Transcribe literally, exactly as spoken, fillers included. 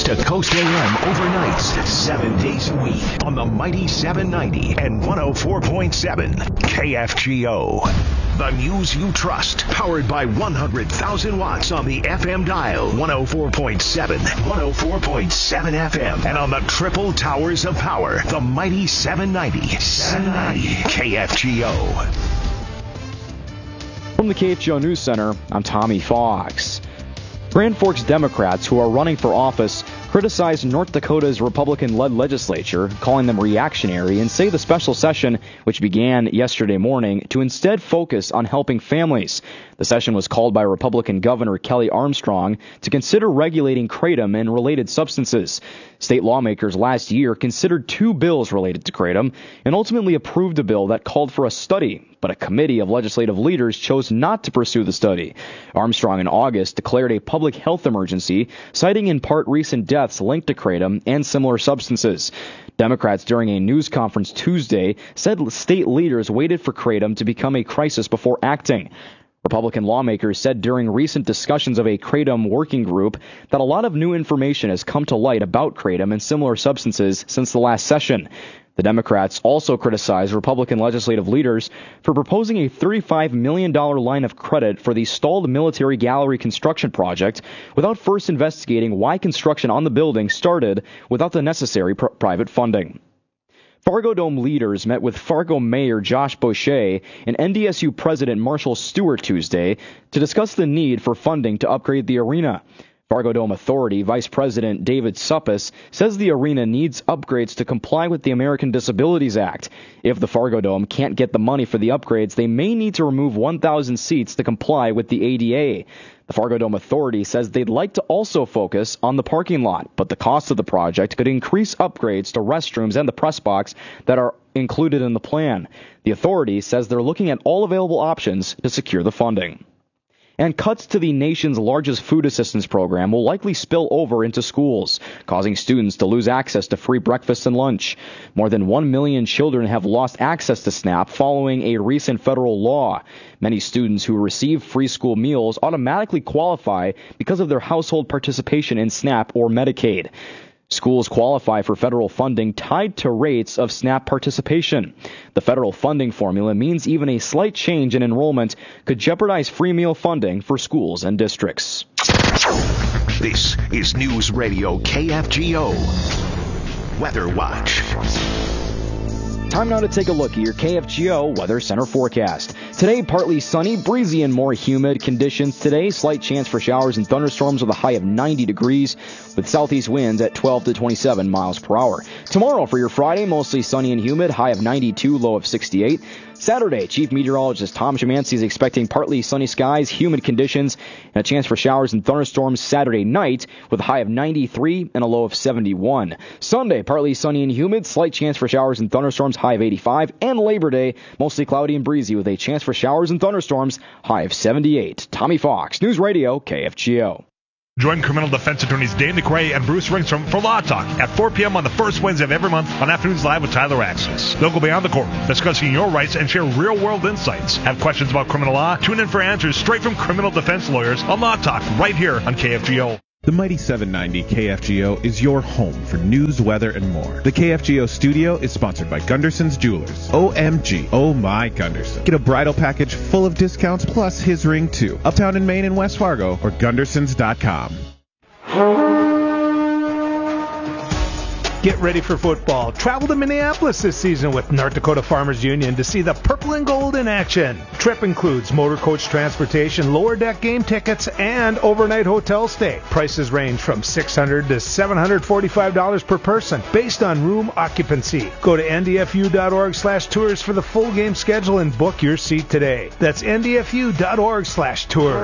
to Coast A M overnights, seven days a week on the Mighty seven ninety and one oh four point seven K F G O. The news you trust, powered by one hundred thousand watts on the F M dial, one oh four point seven, one oh four point seven F M, and on the triple towers of power, the Mighty seven ninety, seven ninety K F G O. From the K F G O News Center, I'm Tommy Fox. Grand Forks Democrats who are running for office criticize North Dakota's Republican-led legislature, calling them reactionary, and say the special session, which began yesterday morning, to instead focus on helping families. The session was called by Republican Governor Kelly Armstrong to consider regulating kratom and related substances. State lawmakers last year considered two bills related to kratom and ultimately approved a bill that called for a study, but a committee of legislative leaders chose not to pursue the study. Armstrong in August declared a public health emergency, citing in part recent deaths linked to kratom and similar substances. Democrats during a news conference Tuesday said state leaders waited for kratom to become a crisis before acting. Republican lawmakers said during recent discussions of a kratom working group that a lot of new information has come to light about kratom and similar substances since the last session. The Democrats also criticized Republican legislative leaders for proposing a thirty-five million dollars line of credit for the stalled military gallery construction project without first investigating why construction on the building started without the necessary pr- private funding. Fargo Dome leaders met with Fargo Mayor Josh Boucher and N D S U President Marshall Stewart Tuesday to discuss the need for funding to upgrade the arena. Fargo Dome Authority Vice President David Suppis says the arena needs upgrades to comply with the American Disabilities Act. If the Fargo Dome can't get the money for the upgrades, they may need to remove one thousand seats to comply with the A D A. The Fargo Dome Authority says they'd like to also focus on the parking lot, but the cost of the project could increase upgrades to restrooms and the press box that are included in the plan. The authority says they're looking at all available options to secure the funding. And cuts to the nation's largest food assistance program will likely spill over into schools, causing students to lose access to free breakfast and lunch. More than one million children have lost access to SNAP following a recent federal law. Many students who receive free school meals automatically qualify because of their household participation in SNAP or Medicaid. Schools qualify for federal funding tied to rates of SNAP participation. The federal funding formula means even a slight change in enrollment could jeopardize free meal funding for schools and districts. This is News Radio K F G O Weather Watch. Time now to take a look at your K F G O Weather Center forecast. Today, partly sunny, breezy, and more humid conditions. Today, slight chance for showers and thunderstorms with a high of ninety degrees, with southeast winds at twelve to twenty-seven miles per hour. Tomorrow, for your Friday, mostly sunny and humid, high of ninety-two, low of sixty-eight. Saturday, Chief Meteorologist Tom Szymanski is expecting partly sunny skies, humid conditions, and a chance for showers and thunderstorms Saturday night with a high of ninety-three and a low of seventy-one. Sunday, partly sunny and humid, slight chance for showers and thunderstorms, high of eighty-five. And Labor Day, mostly cloudy and breezy with a chance for showers and thunderstorms, high of seventy-eight. Tommy Fox, News Radio, K F G O. Join criminal defense attorneys Dave McRae and Bruce Ringstrom for Law Talk at four p.m. on the first Wednesday of every month on Afternoons Live with Tyler Axis. They'll go beyond the court, discussing your rights and share real-world insights. Have questions about criminal law? Tune in for answers straight from criminal defense lawyers on Law Talk right here on K F G O. The Mighty seven ninety K F G O is your home for news, weather, and more. The K F G O studio is sponsored by Gunderson's Jewelers. O M G. Oh my Gunderson. Get a bridal package full of discounts plus his ring too. Uptown in Maine and West Fargo or Gundersons dot com. Get ready for football. Travel to Minneapolis this season with North Dakota Farmers Union to see the purple and gold in action. Trip includes motor coach transportation, lower deck game tickets, and overnight hotel stay. Prices range from six hundred dollars to seven hundred forty-five dollars per person based on room occupancy. Go to N D F U dot org slash tours for the full game schedule and book your seat today. That's N D F U dot org slash tours.